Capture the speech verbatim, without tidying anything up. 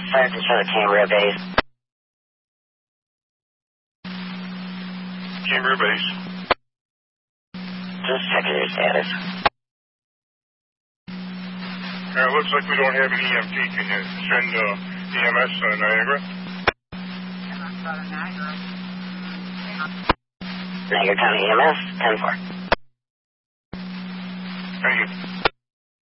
Fire control to Cambria Base. Cambria Base. Just checking your status. Uh, it looks like we don't have an E M T. Can you send uh, E M S uh, Niagara? Niagara County E M S, ten four. Thank you.